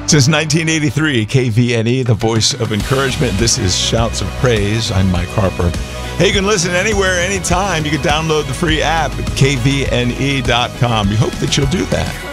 Since 1983, KVNE, the voice of encouragement. This is Shouts of Praise. I'm Mike Harper. Hey, you can listen anywhere, anytime. You can download the free app at kvne.com. We hope that you'll do that.